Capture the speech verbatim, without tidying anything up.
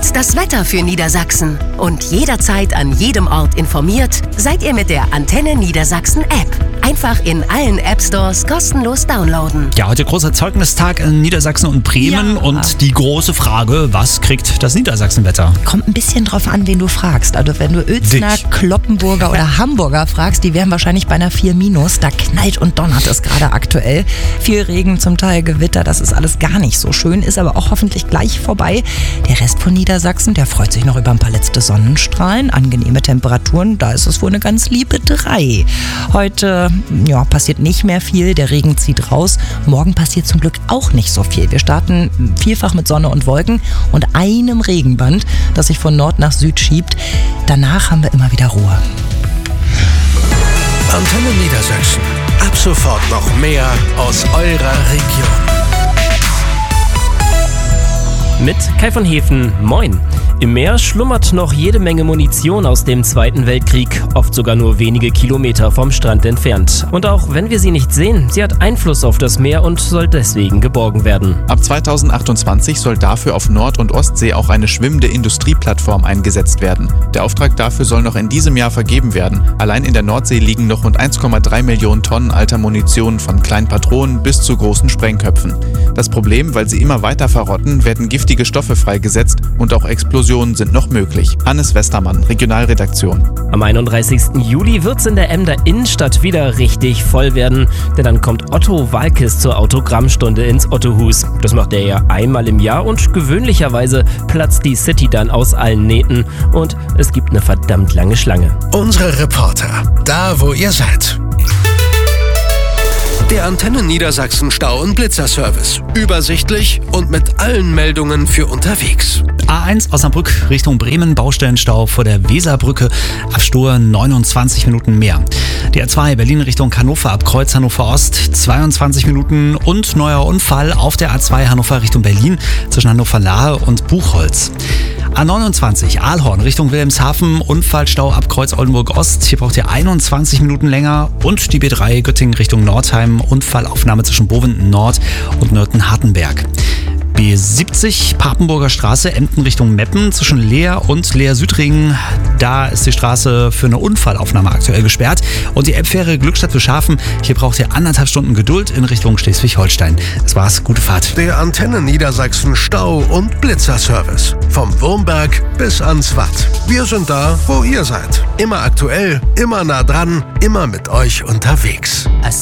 Jetzt das Wetter für Niedersachsen. Und jederzeit an jedem Ort informiert seid ihr mit der Antenne Niedersachsen App. Einfach in allen App-Stores kostenlos downloaden. Ja, heute großer Zeugnis-Tag in Niedersachsen und Bremen. Ja. Und die große Frage, was kriegt das Niedersachsenwetter? Kommt ein bisschen drauf an, wen du fragst. Also wenn du Uelzner, Dich. Kloppenburger oder Hamburger fragst, die wären wahrscheinlich bei einer vier minus. Da knallt und donnert es gerade aktuell. Viel Regen, zum Teil Gewitter, das ist alles gar nicht so schön, ist aber auch hoffentlich gleich vorbei. Der Rest von Niedersachsen, der freut sich noch über ein paar letzte Sonnenstrahlen, angenehme Temperaturen, da ist es wohl eine ganz liebe drei. Heute ja, passiert nicht mehr viel, der Regen zieht raus. Morgen passiert zum Glück auch nicht so viel. Wir starten vielfach mit Sonne und Wolken und einem Regenband, das sich von Nord nach Süd schiebt. Danach haben wir immer wieder Ruhe. Antenne Niedersachsen. Ab sofort noch mehr aus eurer Region. Mit Kai von Hefen, moin. Im Meer schlummert noch jede Menge Munition aus dem Zweiten Weltkrieg, oft sogar nur wenige Kilometer vom Strand entfernt. Und auch wenn wir sie nicht sehen, sie hat Einfluss auf das Meer und soll deswegen geborgen werden. Ab zweitausendachtundzwanzig soll dafür auf Nord- und Ostsee auch eine schwimmende Industrieplattform eingesetzt werden. Der Auftrag dafür soll noch in diesem Jahr vergeben werden. Allein in der Nordsee liegen noch rund eins Komma drei Millionen Tonnen alter Munition, von kleinen Patronen bis zu großen Sprengköpfen. Das Problem, weil sie immer weiter verrotten, werden giftige Stoffe freigesetzt und auch Explosionen sind noch möglich. Hannes Westermann, Regionalredaktion. Am einunddreißigsten Juli wird's in der Emder Innenstadt wieder richtig voll werden, denn dann kommt Otto Waalkes zur Autogrammstunde ins Ottohus. Das macht er ja einmal im Jahr und gewöhnlicherweise platzt die City dann aus allen Nähten und es gibt eine verdammt lange Schlange. Unsere Reporter, da wo ihr seid. Der Antenne Niedersachsen Stau- und Blitzerservice. Übersichtlich und mit allen Meldungen für unterwegs. A eins Osnabrück Richtung Bremen, Baustellenstau vor der Weserbrücke, Abstur neunundzwanzig Minuten mehr. Die A zwei Berlin Richtung Hannover ab Kreuz Hannover Ost, zweiundzwanzig Minuten und neuer Unfall auf der A zwei Hannover Richtung Berlin zwischen Hannover Lahe und Buchholz. A neunundzwanzig Aalhorn Richtung Wilhelmshaven, Unfallstau ab Kreuz Oldenburg Ost. Hier braucht ihr einundzwanzig Minuten länger. Und die B drei Göttingen Richtung Nordheim, Unfallaufnahme zwischen Bovenden Nord und Nörten-Hartenberg. B siebzig Papenburger Straße, Emden Richtung Meppen zwischen Leer und Leer-Südringen. Da ist die Straße für eine Unfallaufnahme aktuell gesperrt. Und die Elbfähre Glückstadt zu Schafen, hier braucht ihr anderthalb Stunden Geduld in Richtung Schleswig-Holstein. Das war's, gute Fahrt. Der Antenne Niedersachsen Stau- und Blitzerservice. Vom Wurmberg bis ans Watt. Wir sind da, wo ihr seid. Immer aktuell, immer nah dran, immer mit euch unterwegs.